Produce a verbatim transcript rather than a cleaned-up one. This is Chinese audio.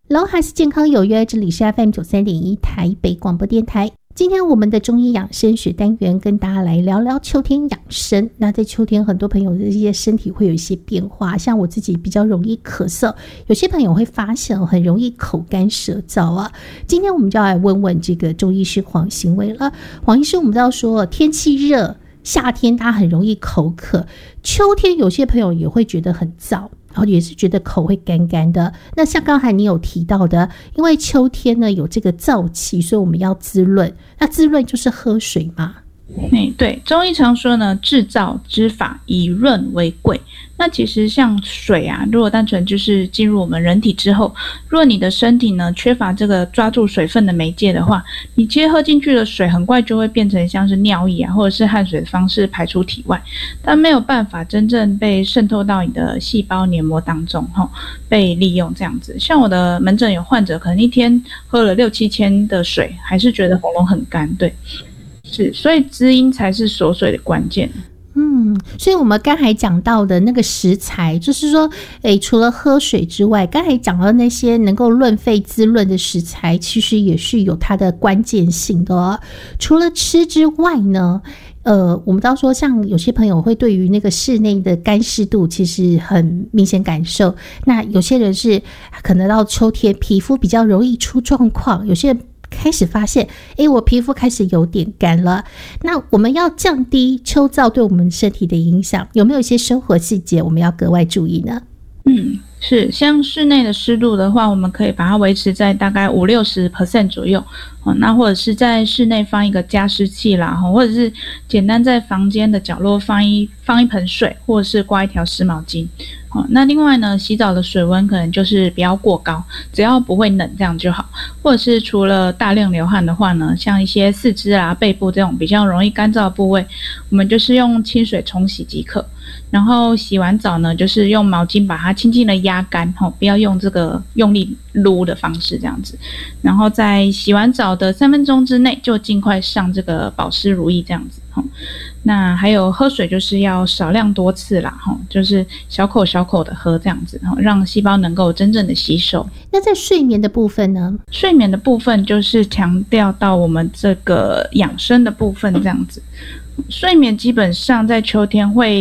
Hello， 还是健康有约，这里是 F M 九三点一台北广播电台。今天我们的中医养生学单元跟大家来聊聊秋天养生。那在秋天，很多朋友的一些身体会有一些变化，像我自己比较容易咳嗽，有些朋友会发现很容易口干舌燥啊。今天我们就要来问问这个中医师黄行维了。黄医师，我们知道说天气热，夏天他很容易口渴，秋天有些朋友也会觉得很燥，然后也是觉得口会干干的。那像刚才你有提到的，因为秋天呢有这个燥气，所以我们要滋润。那滋润就是喝水嘛？ 欸、对，中医常说呢，治燥之法以润为贵。那其实像水啊，如果单纯就是进入我们人体之后，如果你的身体呢缺乏这个抓住水分的媒介的话，你其实喝进去的水很快就会变成像是尿液啊，或者是汗水的方式排出体外，但没有办法真正被渗透到你的细胞黏膜当中，吼，被利用这样子。像我的门诊有患者，可能一天喝了六七千的水，还是觉得喉咙很干，对。是，所以滋阴才是锁水的关键。 嗯，所以我们刚才讲到的那个食材，就是说，诶，除了喝水之外，刚才讲到那些能够润肺滋润的食材，其实也是有它的关键性的哦。除了吃之外呢，呃，我们到说，像有些朋友会对于那个室内的干湿度其实很明显感受。那有些人是可能到秋天皮肤比较容易出状况，有些人开始发现，诶，我皮肤开始有点干了。那我们要降低秋燥对我们身体的影响，有没有一些生活细节我们要格外注意呢？ 嗯，是，像室内的湿度的话，我们可以把它维持在大概五六十 percent 左右。哦，那或者是在室内放一个加湿器啦，或者是简单在房间的角落放一放一盆水，或者是挂一条湿毛巾。哦，那另外呢，洗澡的水温可能就是不要过高，只要不会冷这样就好。或者是除了大量流汗的话呢，像一些四肢啊、背部这种比较容易干燥的部位，我们就是用清水冲洗即可。然后洗完澡呢，就是用毛巾把它轻轻的压干，哦，不要用这个用力撸的方式这样子。然后在洗完澡的三分钟之内就尽快上这个保湿乳液这样子。哦，那还有喝水就是要少量多次啦，哦，就是小口小口的喝这样子，哦，让细胞能够真正的吸收。 那在睡眠的部分呢？ 睡眠的部分就是强调到我们这个养生的部分这样子。睡眠基本上在秋天会